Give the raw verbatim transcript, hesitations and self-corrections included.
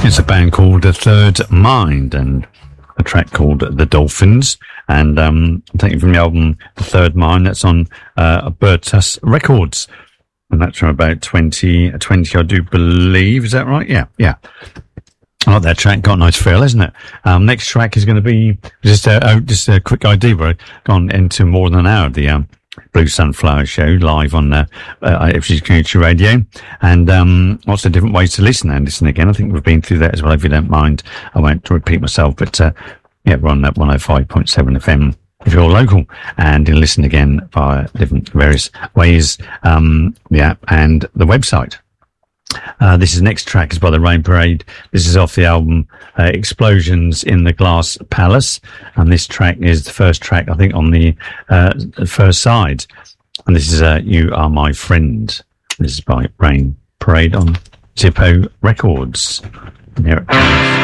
It's a band called The Third Mind and a track called The Dolphins. And um, I'm taking from the album The Third Mind. That's on uh, Bertus Records. And that's from about twenty twenty, I do believe. Is that right? Yeah, yeah. I like that track. Got a nice feel, isn't it? Um, next track is going to be just a, oh, just a quick idea. We've gone into more than an hour of the um, Blue Sunflower Show live on uh, uh, F G Community Radio, and um, lots of different ways to listen and listen again. I think we've been through that as well. If you don't mind, I won't repeat myself, but uh, yeah, we're on that one oh five point seven F M if you're local, and you listen again via different various ways, um, the app and the website. Uh, this is next track is by the Rain Parade. This is off the album uh, Explosions in the Glass Palace, and this track is the first track, I think, on the uh, first side. And this is uh, You Are My Friend. This is by Rain Parade on Zippo Records. And here it comes.